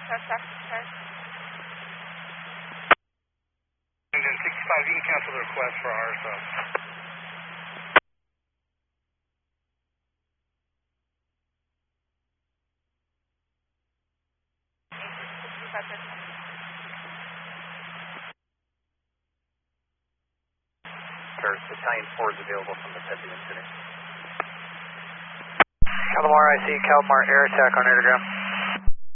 Engine 65, you can cancel the request for RSO. Battalion 4 is available from the Pepe incident. Calamar, I see Calamar air attack on airground.